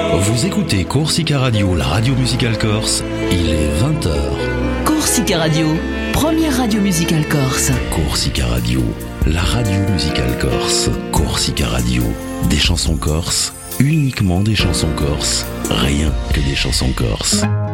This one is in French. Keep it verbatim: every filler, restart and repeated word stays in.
Vous écoutez Corsica Radio, la radio musicale corse. Il est vingt heures. Corsica Radio, première radio musicale corse. Corsica Radio, la radio musicale corse. Corsica Radio, des chansons corses, uniquement des chansons corses, rien que des chansons corses.